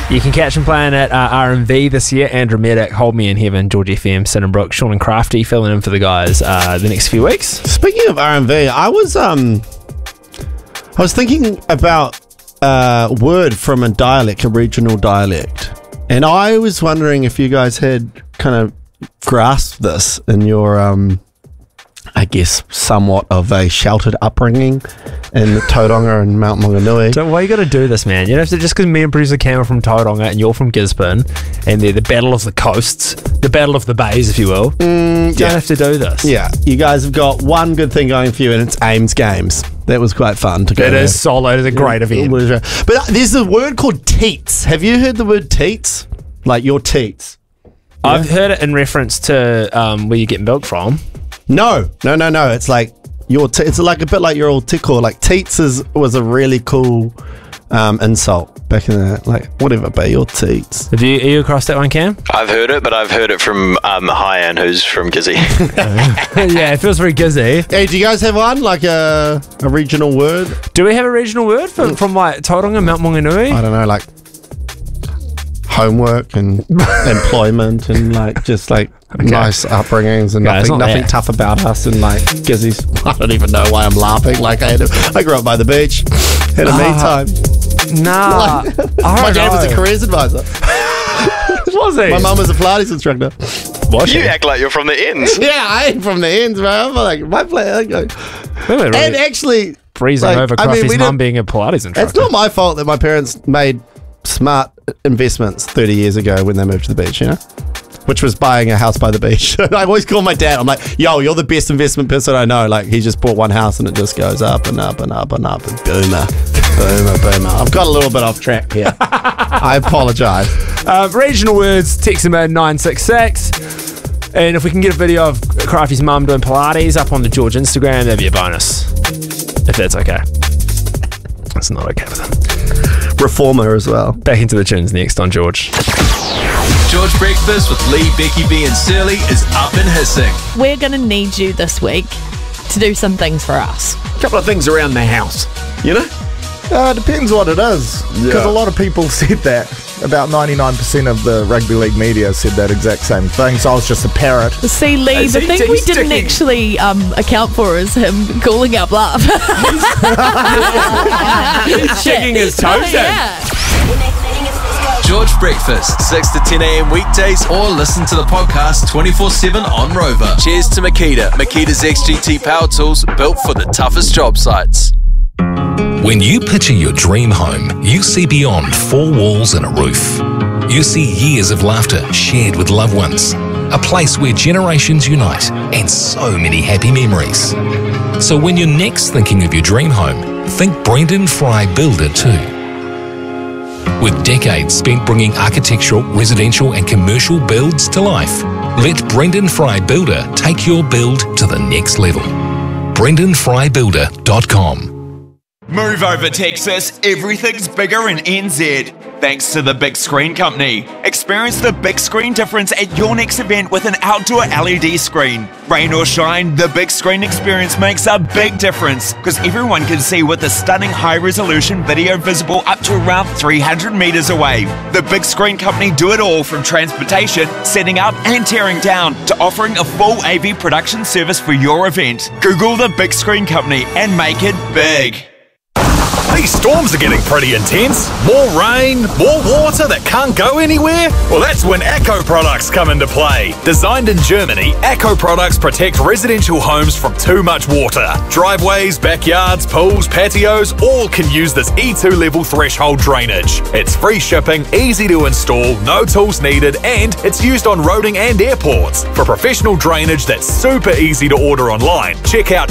You can catch him playing at R&V this year. Andrew Meddick, Hold Me in Heaven, George FM, Sin and Brook, Sean and Crafty filling in for the guys the next few weeks. Speaking of R&V, I was thinking about a word from a dialect, a regional dialect, and I was wondering if you guys had kind of grasped this in your I guess somewhat of a sheltered upbringing in Tauranga and Mount Maunganui. So why you got to do this, man? You don't have to, just because me and producer Cam are from Tauranga and you're from Gisborne, and they're the battle of the coasts, the battle of the bays, if you will. You don't have to do this. Yeah, you guys have got one good thing going for you, and it's Ames Games. That was quite fun to go. It is solid. It's a great event. But there's a word called teats. Have you heard the word teats? Like your teats? Yeah? I've heard it in reference to where you get milk from. No. It's like it's like a bit like your old tickle. Like teats was a really cool insult back in the like whatever, but your teats. Are you across that one, Cam? I've heard it, but I've heard it from Hyan, who's from Gizzy. Yeah, it feels very Gizzy. Hey, do you guys have one like a regional word? Do we have a regional word from like Tauranga, Mount Maunganui? I don't know, like homework and employment and like just like nice upbringings and nothing tough about us and like Gizzy's. I don't even know why I'm laughing. Like I grew up by the beach, had a me time. Nah, my dad was a careers advisor. Was he? My mum was a Pilates instructor. You act like you're from the ends. Yeah, I ain't from the ends, bro. I'm like my plan. Really and actually freezing over Cruffy's mum being a Pilates instructor. It's not my fault that my parents made smart investments 30 years ago when they moved to the beach, you know, which was buying a house by the beach. I always call my dad, I'm like, yo, you're the best investment person I know. Like he just bought one house and it just goes up and up and up and up and boomer. I've got a little bit off track here. I apologize. Regional words, text them at 966. And if we can get a video of Crafty's mum doing Pilates up on the George Instagram, that'd be a bonus, if that's okay. It's not okay with them. Reformer as well. Back into the tunes next on George. George Breakfast with Lee, Becky B and Surly is up and hissing. We're going to need you this week to do some things for us. A couple of things around the house, you know? Depends what it is. Because a lot of people said that. About 99% of the rugby league media said that exact same thing, so I was just a parrot. See, Lee, the thing we didn't actually account for is him calling our bluff. He's checking his toes in. George Breakfast, 6 to 10 a.m. weekdays, or listen to the podcast 24/7 on Rover. Cheers to Makita. Makita's XGT power tools built for the toughest job sites. When you picture your dream home, you see beyond four walls and a roof. You see years of laughter shared with loved ones, a place where generations unite, and so many happy memories. So when you're next thinking of your dream home, think Brendan Fry Builder too. With decades spent bringing architectural, residential and commercial builds to life, let Brendan Fry Builder take your build to the next level. BrendanFryBuilder.com. Move over, Texas. Everything's bigger in NZ. Thanks to the Big Screen Company. Experience the big screen difference at your next event with an outdoor LED screen. Rain or shine, the big screen experience makes a big difference because everyone can see with the stunning high-resolution video visible up to around 300 meters away. The Big Screen Company do it all from transportation, setting up and tearing down to offering a full AV production service for your event. Google the Big Screen Company and make it big. These storms are getting pretty intense. More rain, more water that can't go anywhere? Well, that's when Acco products come into play. Designed in Germany, Acco products protect residential homes from too much water. Driveways, backyards, pools, patios, all can use this E2 level threshold drainage. It's free shipping, easy to install, no tools needed, and it's used on roading and airports. For professional drainage that's super easy to order online, check out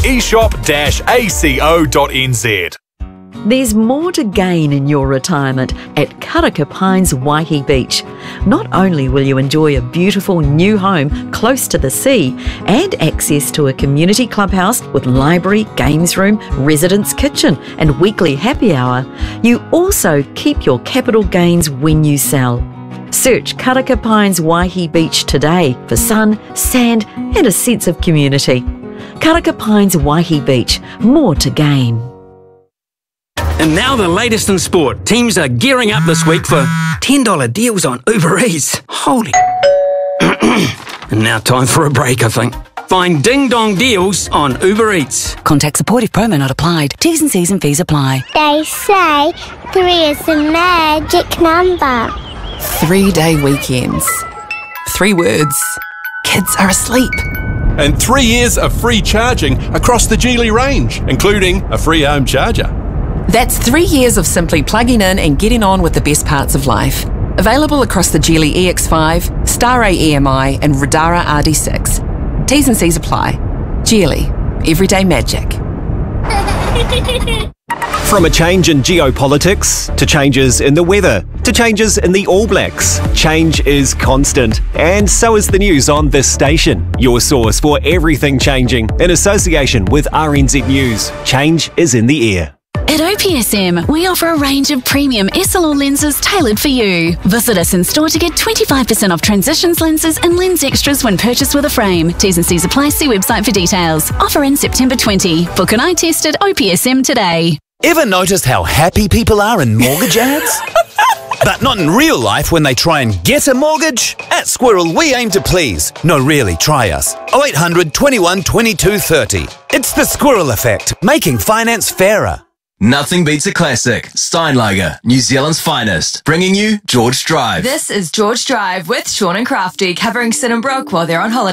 eshop-aco.nz. There's more to gain in your retirement at Karaka Pines Waihi Beach. Not only will you enjoy a beautiful new home close to the sea and access to a community clubhouse with library, games room, residence kitchen and weekly happy hour, you also keep your capital gains when you sell. Search Karaka Pines Waihi Beach today for sun, sand and a sense of community. Karaka Pines Waihi Beach, more to gain. And now the latest in sport. Teams are gearing up this week for $10 deals on Uber Eats. Holy. And now time for a break, I think. Find Ding Dong deals on Uber Eats. Contact supportive promo not applied. T's and C's and fees apply. They say 3 is the magic number. 3-day weekends. 3 words. Kids are asleep. And 3 years of free charging across the Geely range, including a free home charger. That's 3 years of simply plugging in and getting on with the best parts of life. Available across the Geely EX5, Star A EMI and Radara RD6. T's and C's apply. Geely. Everyday magic. From a change in geopolitics, to changes in the weather, to changes in the All Blacks, change is constant. And so is the news on this station. Your source for everything changing, in association with RNZ News. Change is in the air. At OPSM, we offer a range of premium SLR lenses tailored for you. Visit us in store to get 25% off Transitions lenses and lens extras when purchased with a frame. T's and C's apply. See website for details. Offer in September 20. Book an eye test at OPSM today. Ever noticed how happy people are in mortgage ads? But not in real life when they try and get a mortgage? At Squirrel, we aim to please. No, really, try us. 0800 21 22 30. It's the Squirrel effect, making finance fairer. Nothing beats a classic. Steinlager, New Zealand's finest. Bringing you George Drive. This is George Drive with Sean and Crafty, covering Sin and Broke while they're on holiday.